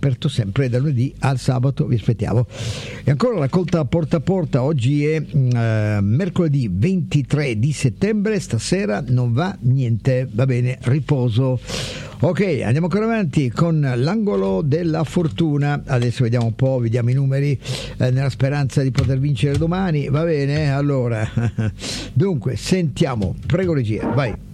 aperto sempre da lunedì al sabato, vi aspettiamo. E ancora la colta porta a porta, oggi è mercoledì 23 di settembre, stasera non va niente, va bene, riposo. Ok, andiamo ancora avanti con l'angolo della fortuna. Adesso vediamo un po', vediamo i numeri nella speranza di poter vincere domani. Va bene? Allora, dunque, sentiamo. Prego regia, vai.